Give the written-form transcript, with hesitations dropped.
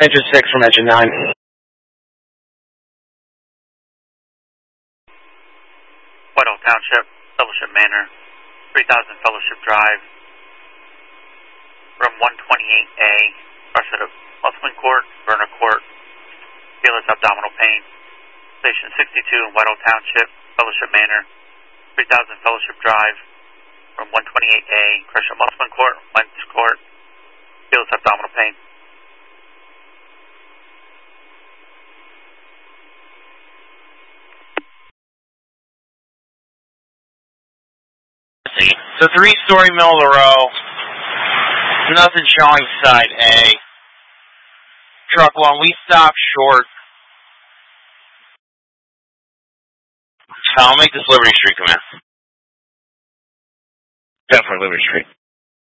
Engine 6 from engine 9. White Oak Township, Fellowship Manor, 3000 Fellowship Drive, room 128A, rush of Musselman Court, Verner Court, feelers abdominal pain. Station 62 in White Oak Township, Fellowship Manor, 3000 Fellowship Drive, room 128A, crush at Musselman Court, Lens Court, feelers abdominal pain. So 3-story middle of the row. Nothing showing side A. Truck 1, we stopped short. I'll make this Liberty Street command. Definitely Liberty Street.